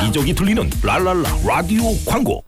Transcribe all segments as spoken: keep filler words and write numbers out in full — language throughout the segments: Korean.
이적이 들리는 랄랄라 라디오 광고.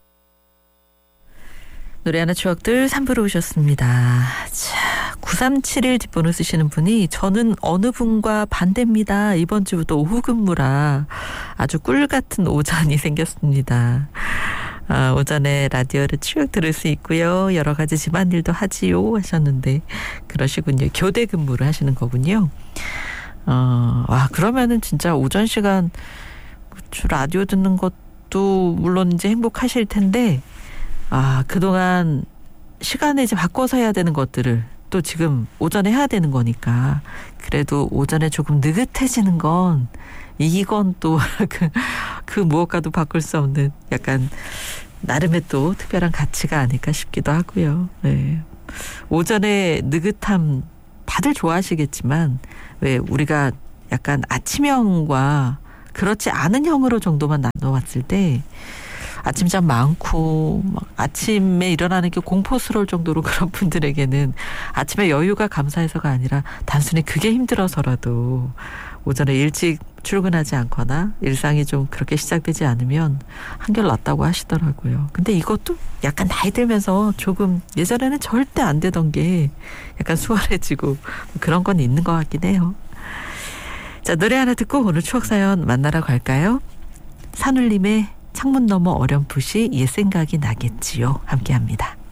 노래 하나 추억들 삼 부로 오셨습니다. 자, 구삼칠일 뒷번호 쓰시는 분이 저는 어느 분과 반대입니다. 이번 주부터 오후 근무라 아주 꿀 같은 오전이 생겼습니다. 아, 오전에 라디오를 쭉 들을 수 있고요. 여러 가지 집안일도 하지요 하셨는데 그러시군요. 교대 근무를 하시는 거군요. 어, 와 그러면은 진짜 오전 시간 라디오 듣는 것도 물론 이제 행복하실 텐데 아 그동안 시간을 이제 바꿔서 해야 되는 것들을 또 지금 오전에 해야 되는 거니까 그래도 오전에 조금 느긋해지는 건 이건 또 그 그 무엇과도 바꿀 수 없는 약간 나름의 또 특별한 가치가 아닐까 싶기도 하고요. 네. 오전에 느긋함 다들 좋아하시겠지만 왜 우리가 약간 아침형과 그렇지 않은 형으로 정도만 나눠봤을 때 아침잠 많고 막 아침에 일어나는 게 공포스러울 정도로 그런 분들에게는 아침에 여유가 감사해서가 아니라 단순히 그게 힘들어서라도 오전에 일찍 출근하지 않거나 일상이 좀 그렇게 시작되지 않으면 한결 낫다고 하시더라고요. 근데 이것도 약간 나이 들면서 조금 예전에는 절대 안 되던 게 약간 수월해지고 그런 건 있는 것 같긴 해요. 자, 노래 하나 듣고 오늘 추억사연 만나러 갈까요? 산울림의 창문 너머 어렴풋이 옛 생각이 나겠지요. 함께합니다.